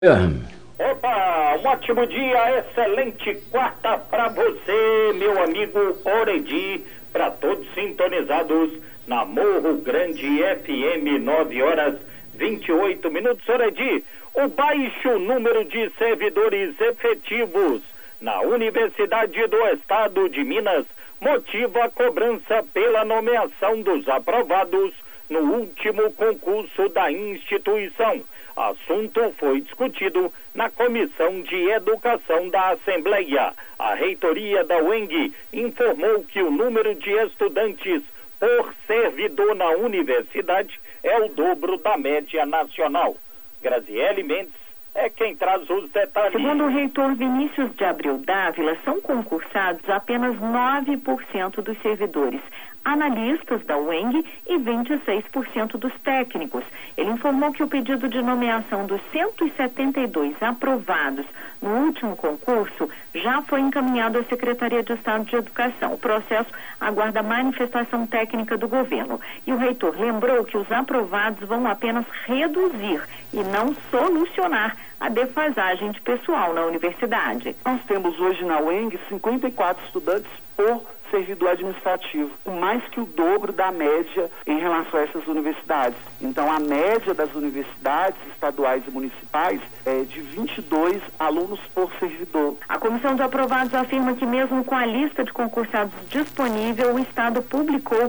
Opa, um ótimo dia, excelente quarta para você, meu amigo Oredi, para todos sintonizados na Morro Grande FM, 9h28. Oredi, o baixo número de servidores efetivos na Universidade do Estado de Minas motiva a cobrança pela nomeação dos aprovados no último concurso da instituição. Assunto foi discutido na Comissão de Educação da Assembleia. A reitoria da UENG informou que o número de estudantes por servidor na universidade é o dobro da média nacional. Graziele Mendes é quem traz os detalhes. Segundo o reitor Vinícius de Abreu Dávila, são concursados apenas 9% dos servidores analistas da UENG e 26% dos técnicos. Ele informou que o pedido de nomeação dos 172 aprovados no último concurso já foi encaminhado à Secretaria de Estado de Educação. O processo aguarda a manifestação técnica do governo. E o reitor lembrou que os aprovados vão apenas reduzir e não solucionar a defasagem de pessoal na universidade. Nós temos hoje na UENG 54 estudantes por servidor administrativo, mais que o dobro da média em relação a essas universidades. Então, a média das universidades estaduais e municipais é de 22 alunos por servidor. A Comissão de Aprovados afirma que mesmo com a lista de concursados disponível, o Estado publicou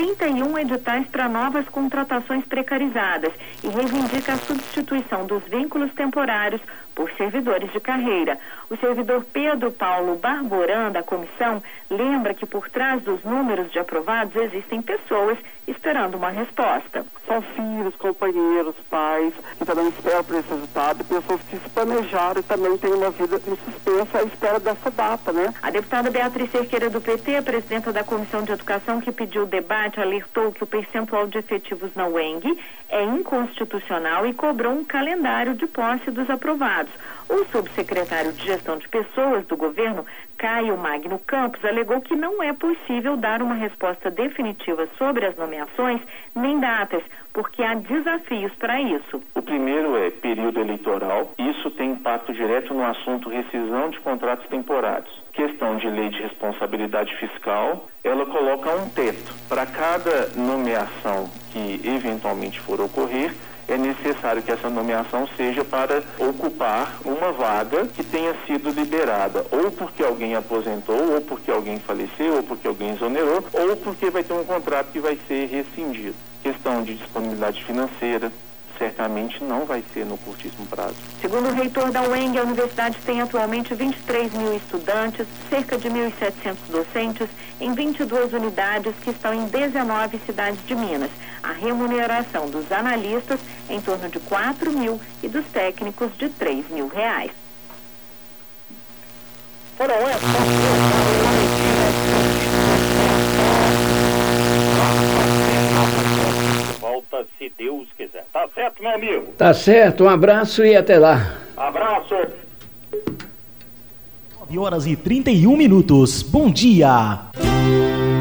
31 editais para novas contratações precarizadas e reivindica a substituição dos vínculos temporários por servidores de carreira. O servidor Pedro Paulo Barboran, da comissão, lembra que por trás dos números de aprovados existem pessoas esperando uma resposta. São filhos, companheiros, pais, que também esperam por esse resultado, pessoas que se planejaram e também têm uma vida em suspensa à espera dessa data, né? A deputada Beatriz Cerqueira, do PT, presidenta da Comissão de Educação, que pediu o debate, alertou que o percentual de efetivos na UENG é inconstitucional e cobrou um calendário de posse dos aprovados. O subsecretário de Gestão de Pessoas do governo, Caio Magno Campos, alegou que não é possível dar uma resposta definitiva sobre as nomeações nem datas, porque há desafios para isso. O primeiro é período eleitoral. Isso tem impacto direto no assunto rescisão de contratos temporários. Questão de lei de responsabilidade fiscal, ela coloca um teto. Para cada nomeação que eventualmente for ocorrer, é necessário que essa nomeação seja para ocupar uma vaga que tenha sido liberada, ou porque alguém aposentou, ou porque alguém faleceu, ou porque alguém exonerou, ou porque vai ter um contrato que vai ser rescindido. Questão de disponibilidade financeira, certamente não vai ser no curtíssimo prazo. Segundo o reitor da UENG, a universidade tem atualmente 23 mil estudantes, cerca de 1.700 docentes, em 22 unidades que estão em 19 cidades de Minas. A remuneração dos analistas é em torno de 4 mil e dos técnicos de 3 mil reais. Foram essas volta se Deus quiser. Tá certo, meu amigo? Tá certo, um abraço e até lá. Abraço. 9h31. Bom dia.